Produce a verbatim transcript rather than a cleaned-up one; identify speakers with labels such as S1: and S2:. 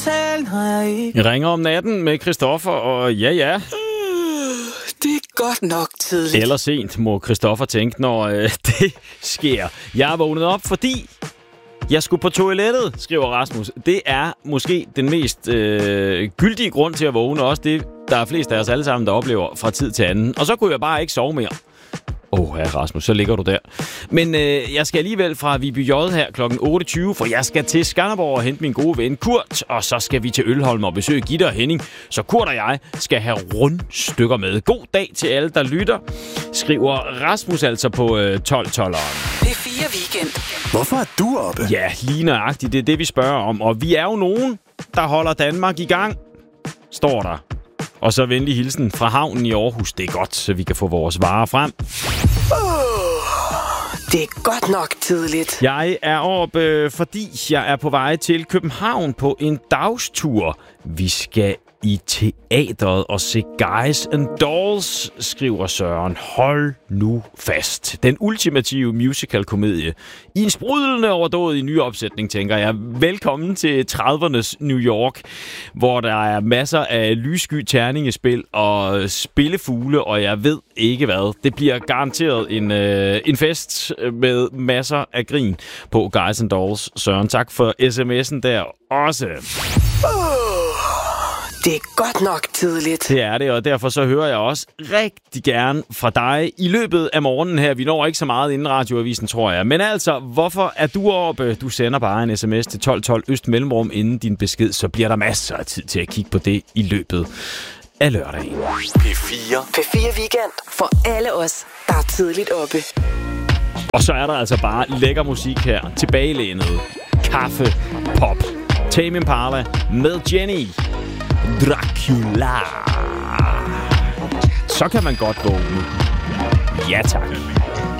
S1: Jeg ringer om natten med Christoffer, og ja, ja.
S2: Det er godt nok tidligt.
S1: Eller sent, må Christoffer tænke, når øh, det sker. Jeg er vågnet op, fordi jeg skulle på toilettet, skriver Rasmus. Det er måske den mest øh, gyldige grund til at vågne. Også det, der er flest af os alle sammen, der oplever fra tid til anden. Og så kunne jeg bare ikke sove mere. Åh, oh, ja, Rasmus, så ligger du der. Men øh, jeg skal alligevel fra Viby J her klokken otte tyve, for jeg skal til Skanderborg og hente min gode ven Kurt, og så skal vi til Ølholm og besøge Gitte og Henning, så Kurt og jeg skal have rundstykker med. God dag til alle, der lytter, skriver Rasmus altså på øh, tolv tolveren.
S2: P fire Weekend.
S3: Hvorfor er du oppe?
S1: Ja, lige nøjagtigt, det er det, vi spørger om. Og vi er jo nogen, der holder Danmark i gang, står der. Og så venlig hilsen fra havnen i Aarhus. Det er godt, så vi kan få vores varer frem.
S2: Oh, det er godt nok tidligt.
S1: Jeg er oppe, øh, fordi jeg er på vej til København på en dagstur. Vi skal i teatret og se Guys and Dolls, skriver Søren. Hold nu fast. Den ultimative musical-komedie. I en sprudlende overdådig nyopsætning, tænker jeg. Velkommen til tredivernes New York, hvor der er masser af lyssky terningespil og spillefugle, og jeg ved ikke hvad. Det bliver garanteret en, øh, en fest med masser af grin på Guys and Dolls. Søren, tak for sms'en der også.
S2: Det er godt nok tidligt.
S1: Det er det, og derfor så hører jeg også rigtig gerne fra dig i løbet af morgenen her. Vi når ikke så meget inden radioavisen, tror jeg. Men altså, hvorfor er du oppe? Du sender bare en sms til tolv tolv Øst Mellemrum inden din besked, så bliver der masser af tid til at kigge på det i løbet af lørdagen.
S3: P fire.
S2: P fire Weekend for alle os, der er tidligt oppe.
S1: Og så er der altså bare lækker musik her. Tilbagelænet. Kaffe. Pop. Tame Impala med Jenny. Dracula. Så kan man godt vågne. Ja, tak.